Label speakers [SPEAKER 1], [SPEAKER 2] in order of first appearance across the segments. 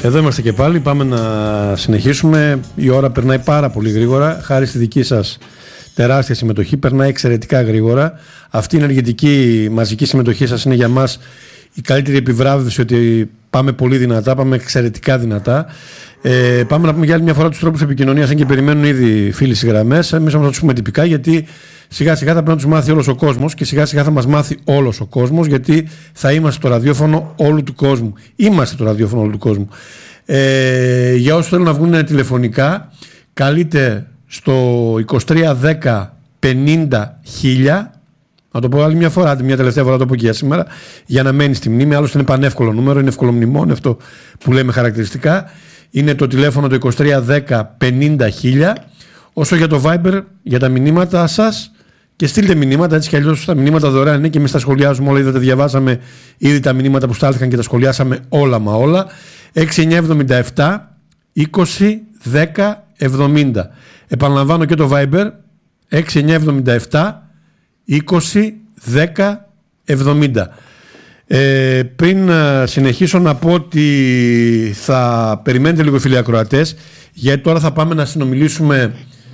[SPEAKER 1] Εδώ είμαστε και πάλι, πάμε να συνεχίσουμε. Η ώρα περνάει πάρα πολύ γρήγορα, χάρη στη δική σας τεράστια συμμετοχή, περνάει εξαιρετικά γρήγορα. Αυτή η ενεργητική μαζική συμμετοχή σας είναι για μας η καλύτερη επιβράβευση ότι πάμε πολύ δυνατά, πάμε εξαιρετικά δυνατά. Πάμε να πούμε για άλλη μια φορά τους τρόπους επικοινωνίας, αν και περιμένουν ήδη φίλοι στις γραμμές. Εμείς όμως θα τους πούμε τυπικά, γιατί σιγά σιγά θα πρέπει να τους μάθει όλος ο κόσμος και σιγά σιγά θα μας μάθει όλος ο κόσμος, γιατί θα είμαστε το ραδιόφωνο όλου του κόσμου. Είμαστε το ραδιόφωνο όλου του κόσμου. Για όσους θέλουν να βγουν τηλεφωνικά, καλείτε στο 2310 50 1000. Να το πω άλλη μια φορά, μια τελευταία φορά το πω και για σήμερα, για να μένει στη μνήμη. Άλλωστε είναι πανεύκολο νούμερο, είναι εύκολο μνημόνιο, αυτό που λέμε χαρακτηριστικά. Είναι το τηλέφωνο το 2310 50 1000. Όσο για το Viber, για τα μηνύματα σας, και στείλτε μηνύματα, έτσι κι αλλιώς τα μηνύματα δωρεάν είναι και εμείς τα σχολιάζουμε όλα. Είδατε, διαβάσαμε ήδη τα μηνύματα που στάλθηκαν και τα σχολιάσαμε όλα μα όλα. 6977 20 10 70. Επαναλαμβάνω και το Viber 6977 20 10 70. Πριν συνεχίσω να πω ότι θα περιμένετε λίγο, φίλοι ακροατές, γιατί τώρα θα πάμε να συνομιλήσουμε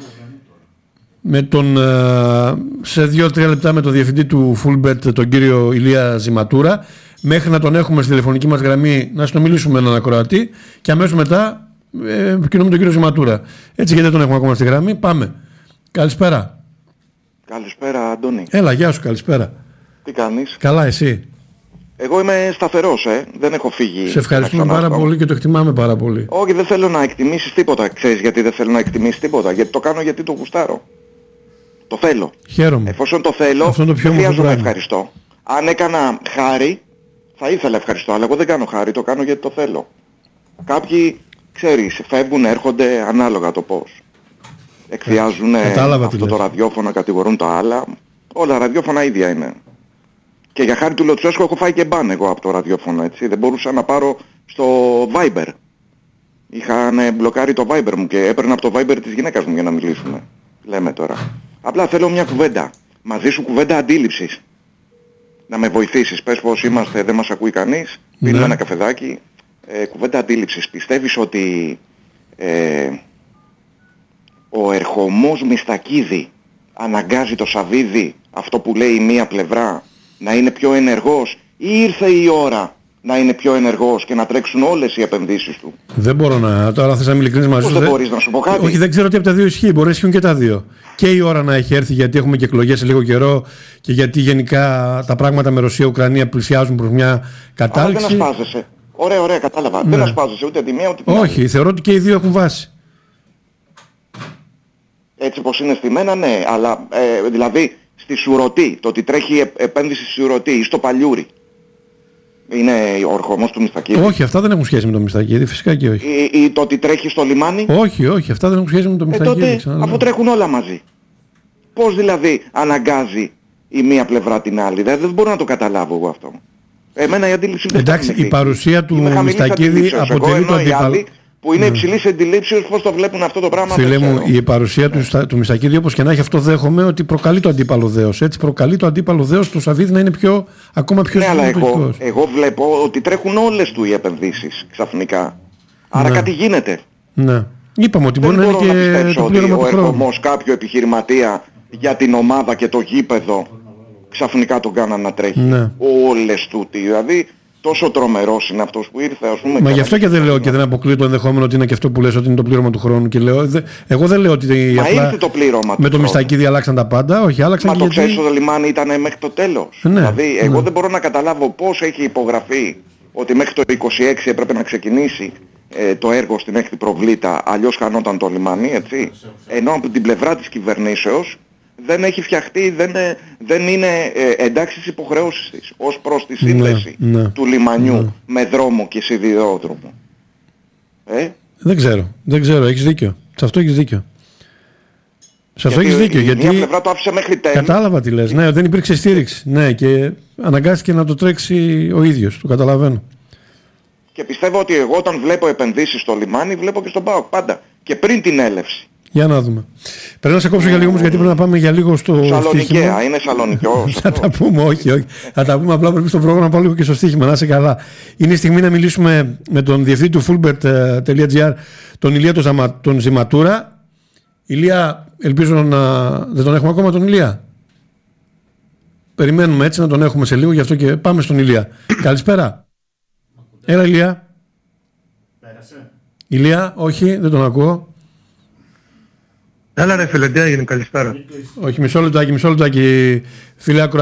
[SPEAKER 1] με τον, σε 2-3 λεπτά, με τον διευθυντή του Fullbet, τον κύριο Ηλία Ζηματούρα. Μέχρι να τον έχουμε στη τηλεφωνική μας γραμμή να συνομιλήσουμε με έναν ακροατή και αμέσως μετά επικοινωνούμε τον κύριο Ζηματούρα. Έτσι, γιατί δεν τον έχουμε ακόμα στη γραμμή. Πάμε. Καλησπέρα.
[SPEAKER 2] Καλησπέρα, Αντώνη.
[SPEAKER 1] Έλα, γεια σου, καλησπέρα.
[SPEAKER 2] Τι κάνεις?
[SPEAKER 1] Καλά, εσύ?
[SPEAKER 2] Εγώ είμαι σταθερός, δεν έχω φύγει.
[SPEAKER 1] Σε ευχαριστούμε πάρα πολύ και το εκτιμάμε πάρα πολύ.
[SPEAKER 2] Όχι, δεν θέλω να εκτιμήσεις τίποτα. Ξέρεις γιατί δεν θέλω να εκτιμήσεις τίποτα? Γιατί το κάνω, γιατί το γουστάρω. Το θέλω.
[SPEAKER 1] Χαίρομαι.
[SPEAKER 2] Εφόσον το θέλω,
[SPEAKER 1] αυτό είναι το πιο
[SPEAKER 2] δεν χρειάζομαι ευχαριστώ. Αν έκανα χάρη, θα ήθελα ευχαριστώ, αλλά εγώ δεν κάνω χάρη, το κάνω γιατί το θέλω. Κάποιοι, ξέρεις, φεύγουν, έρχονται ανάλογα το πώς. Εκθιάζουν αυτό το ραδιόφωνο, κατηγορούν τα άλλα. Όλα ραδιόφωνα ίδια είναι. Και για χάρη του Λοτσέσκου έχω φάει και μπαν εγώ από το ραδιόφωνο, έτσι. Δεν μπορούσα να πάρω στο Viber. Είχαν μπλοκάρει το Viber μου και έπαιρνα από το Viber της γυναίκας μου για να μιλήσουμε. Λέμε τώρα. Απλά θέλω μια κουβέντα. Μαζί σου κουβέντα αντίληψης. Να με βοηθήσεις. Πες πως είμαστε, δεν μας ακούει κανείς. Πίνουμε ένα καφεδάκι. Κουβέντα αντίληψης. Πιστεύεις ότι ο ερχομός Μιστακίδη αναγκάζει το Σαββίδη, αυτό που λέει η μία πλευρά, να είναι πιο ενεργός, ή ήρθε η ώρα να είναι πιο ενεργός και να τρέξουν όλες οι επενδύσεις του?
[SPEAKER 1] Δεν μπορώ να. Τώρα θες να είμαι ειλικρινής μαζί σου.
[SPEAKER 2] Δεν μπορείς να σου πω κάτι?
[SPEAKER 1] Όχι, δεν ξέρω τι από τα δύο ισχύει. Μπορεί να ισχύουν και τα δύο. Και η ώρα να έχει έρθει, γιατί έχουμε και εκλογές σε λίγο καιρό και γιατί γενικά τα πράγματα με Ρωσία-Ουκρανία πλησιάζουν προς μια κατάληξη.
[SPEAKER 2] Αλλά δεν ασπάζεσαι. Ωραία, κατάλαβα. Ναι. Δεν ασπάζεσαι ούτε τη μία ούτε την άλλη.
[SPEAKER 1] Όχι, θεωρώ ότι και οι δύο έχουν βάση.
[SPEAKER 2] Έτσι πως είναι στημένα, ναι. Αλλά δηλαδή στη Σουρωτή, το ότι τρέχει επένδυση στη Σουρωτή ή στο Παλιούρι, είναι ο ερχομός του Μιστακίδη?
[SPEAKER 1] Όχι, αυτά δεν έχουν σχέση με τον Μιστακίδη, φυσικά και όχι.
[SPEAKER 2] Ή το ότι τρέχει στο λιμάνι?
[SPEAKER 1] Όχι, αυτά δεν έχουν σχέση με τον Μιστακίδη.
[SPEAKER 2] Τότε, αφού τρέχουν όλα μαζί, πώς δηλαδή αναγκάζει η μία πλευρά την άλλη? Δεν μπορώ να το καταλάβω εγώ αυτό. Εμένα η αντίληψη δεν είναι.
[SPEAKER 1] Εντάξει, η παρουσία του Μιστακίδη αποτελεί το αντίπαλο.
[SPEAKER 2] Που είναι υψηλής αντιλήψεως, πώς το βλέπουν αυτό το πράγμα?
[SPEAKER 1] Φίλε μου, η παρουσία του Μιστακίδη, όπως και να έχει, αυτό δέχομαι ότι προκαλεί το αντίπαλο δέος. Έτσι, προκαλεί το αντίπαλο δέος του Σαββίδη να είναι ακόμα πιο
[SPEAKER 2] σημαντικός. Ναι, αλλά εγώ βλέπω ότι τρέχουν όλες του οι επενδύσεις ξαφνικά. Άρα κάτι γίνεται.
[SPEAKER 1] Ναι. Είπαμε ότι μπορεί να είναι και το πλήρωμα του χρόνου.
[SPEAKER 2] Όμως κάποιο επιχειρηματία για την ομάδα και το γήπεδο ξαφνικά τον κάναν να τρέχει όλες του. Δηλαδή, τόσο τρομερός είναι αυτός που ήρθε, ας πούμε.
[SPEAKER 1] Μα γι' αυτό και δεν λέω και δεν αποκλείω το ενδεχόμενο ότι είναι και αυτό που λες, ότι είναι το πλήρωμα του χρόνου. Και λέω, εγώ δεν λέω ότι
[SPEAKER 2] απλά ήρθε το πλήρωμα
[SPEAKER 1] με το Μιστακίδη αλλάξαν τα πάντα. Όχι, άλλαξαν.
[SPEAKER 2] Μα το ξέρεις, το λιμάνι ήταν μέχρι το τέλος. Δηλαδή, εγώ δεν μπορώ να καταλάβω πώς έχει υπογραφεί ότι μέχρι το 26 έπρεπε να ξεκινήσει το έργο στην έκτη προβλήτα, αλλιώς χανόταν το λιμάνι, έτσι. Ενώ από την πλευρά της κυβερνήσεως δεν έχει φτιαχτεί, δεν είναι εντάξει στις υποχρεώσεις της ως προς τη σύνδεση του λιμανιού με δρόμο και σιδηρόδρομο.
[SPEAKER 1] Δεν ξέρω, έχεις δίκιο. Σε αυτό έχεις δίκιο. Γιατί
[SPEAKER 2] μια πλευρά το άφησε μέχρι τέλος.
[SPEAKER 1] Κατάλαβα τι λες. Ναι, δεν υπήρξε στήριξη. Ναι, και αναγκάστηκε να το τρέξει ο ίδιος. Το καταλαβαίνω.
[SPEAKER 2] Και πιστεύω ότι εγώ όταν βλέπω επενδύσεις στο λιμάνι, βλέπω και στον ΠΑΟΚ πάντα. Και πριν την έλευση.
[SPEAKER 1] Για να δούμε. Πρέπει να σε κόψω για λίγο όμως, γιατί πρέπει να πάμε για λίγο στο
[SPEAKER 2] Σαλονικαία, είναι Σαλονικιός.
[SPEAKER 1] Θα τα πούμε, όχι. Θα τα πούμε, απλά πρέπει στο πρόγραμμα να πάω λίγο και στο στοίχημα, να είσαι καλά. Είναι η στιγμή να μιλήσουμε με τον διευθύντη του Fulbert.gr, τον Ηλία τον Ζηματούρα. Ηλία, ελπίζω να δεν τον έχουμε ακόμα τον Ηλία. Περιμένουμε έτσι να τον έχουμε σε λίγο, γι' αυτό και πάμε στον Ηλία. Καλησπέρα. Έλα, Ηλία.
[SPEAKER 3] Πέρασε.
[SPEAKER 1] Ηλία, όχι, δεν τον ακούω.
[SPEAKER 4] Έλα ρε φίλε, τι έγινε, καλησπέρα.
[SPEAKER 1] Όχι, μισό λεπτάκι, φίλε